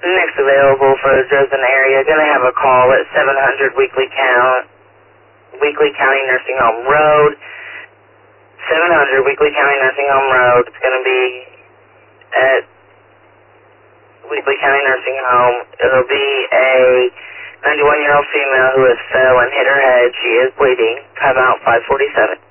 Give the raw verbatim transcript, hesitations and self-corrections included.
Next available for the Dresden area, going to have a call at seven hundred Weekly Count, Weekly County Nursing Home Road. seven hundred Weekly County Nursing Home Road. It's going to be at Weekly County Nursing Home. It'll be a ninety-one-year-old female who has fell and hit her head. She is bleeding. Time out five forty-seven.